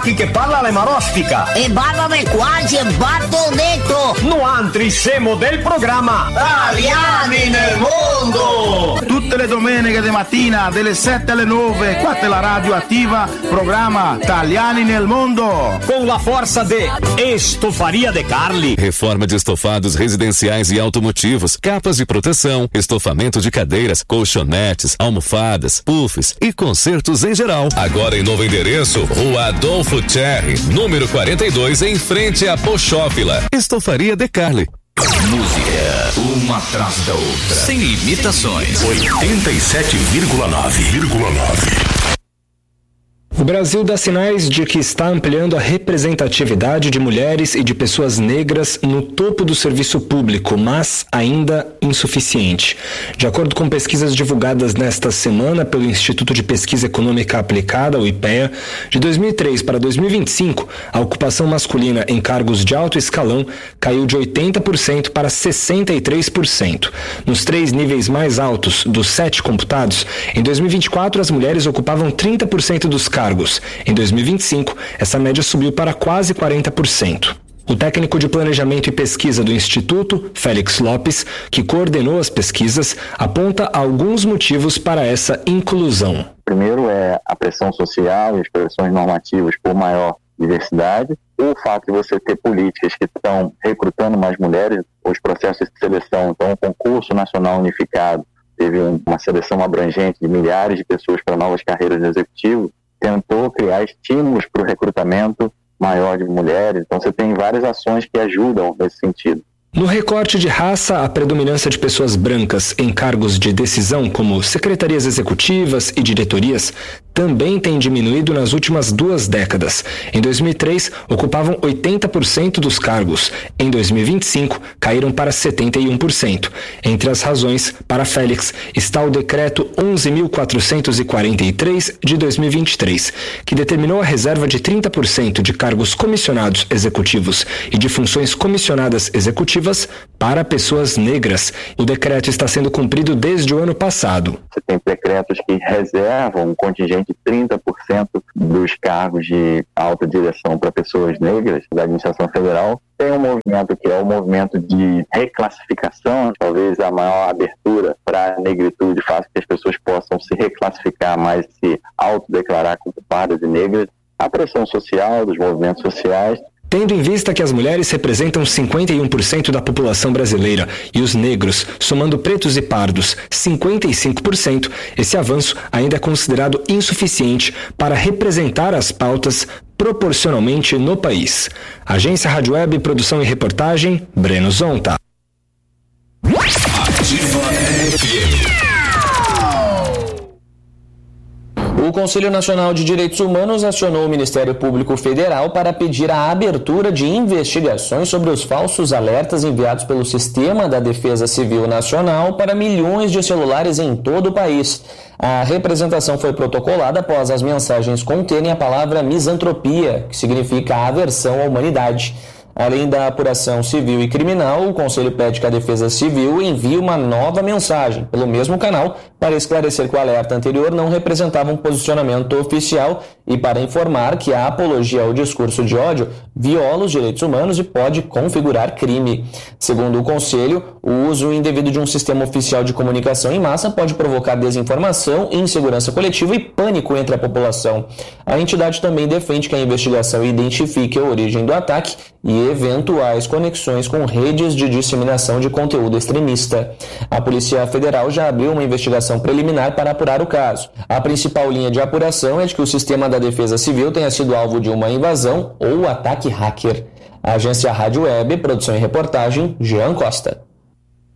aqui que fala le marostica. E barbame quasi e batto detto. No antrissemo del programma Italiani nel mondo. Tutte le domeniche di mattina, dalle 7 alle 9, qua è la radio attiva, programma Italiani nel mondo. Com la força de Estofaria de Carli. Reforma de estofados residenciais e automotivos, capas de proteção, estofamento de cadeiras, colchonetes, almofadas, puffs e consertos em geral. Agora em novo endereço, Rua Adolfo Cherry, número 42, em frente à Pochófila. Estofaria de Carli. Música, uma atrás da outra. Sem limitações. 87,9. O Brasil dá sinais de que está ampliando a representatividade de mulheres e de pessoas negras no topo do serviço público, mas ainda insuficiente. De acordo com pesquisas divulgadas nesta semana pelo Instituto de Pesquisa Econômica Aplicada, o IPEA, de 2003 para 2025, a ocupação masculina em cargos de alto escalão caiu de 80% para 63%. Nos 3 níveis mais altos dos 7 computados, em 2024 as mulheres ocupavam 30% dos cargos. Em 2025, essa média subiu para quase 40%. O técnico de planejamento e pesquisa do Instituto, Félix Lopes, que coordenou as pesquisas, aponta alguns motivos para essa inclusão. Primeiro é a pressão social e as pressões normativas por maior diversidade, o fato de você ter políticas que estão recrutando mais mulheres, os processos de seleção, então o concurso nacional unificado teve uma seleção abrangente de milhares de pessoas para novas carreiras no executivo, tentou criar estímulos para o recrutamento maior de mulheres. Então você tem várias ações que ajudam nesse sentido. No recorte de raça, a predominância de pessoas brancas em cargos de decisão, como secretarias executivas e diretorias, também tem diminuído nas últimas 2 décadas. Em 2003, ocupavam 80% dos cargos. Em 2025, caíram para 71%. Entre as razões, para Félix, está o Decreto 11.443 de 2023, que determinou a reserva de 30% de cargos comissionados executivos e de funções comissionadas executivas para pessoas negras. O decreto está sendo cumprido desde o ano passado. Você tem decretos que reservam um contingente de 30% dos cargos de alta direção para pessoas negras da administração federal. Tem um movimento que é o movimento de reclassificação, talvez a maior abertura para a negritude faça que as pessoas possam se reclassificar mais, se autodeclarar culpadas e negras. A pressão social dos movimentos sociais. Tendo em vista que as mulheres representam 51% da população brasileira e os negros, somando pretos e pardos, 55%, esse avanço ainda é considerado insuficiente para representar as pautas proporcionalmente no país. Agência Rádio Web, produção e reportagem, Breno Zonta. Ativa FM. O Conselho Nacional de Direitos Humanos acionou o Ministério Público Federal para pedir a abertura de investigações sobre os falsos alertas enviados pelo Sistema da Defesa Civil Nacional para milhões de celulares em todo o país. A representação foi protocolada após as mensagens conterem a palavra misantropia, que significa aversão à humanidade. Além da apuração civil e criminal, o Conselho pede que a Defesa Civil envie uma nova mensagem pelo mesmo canal para esclarecer que o alerta anterior não representava um posicionamento oficial e para informar que a apologia ao discurso de ódio viola os direitos humanos e pode configurar crime. Segundo o Conselho, o uso indevido de um sistema oficial de comunicação em massa pode provocar desinformação, insegurança coletiva e pânico entre a população. A entidade também defende que a investigação identifique a origem do ataque e eventuais conexões com redes de disseminação de conteúdo extremista. A Polícia Federal já abriu uma investigação preliminar para apurar o caso. A principal linha de apuração é de que o sistema da Defesa Civil tenha sido alvo de uma invasão ou ataque hacker. A Agência Rádio Web, produção e reportagem, Jean Costa.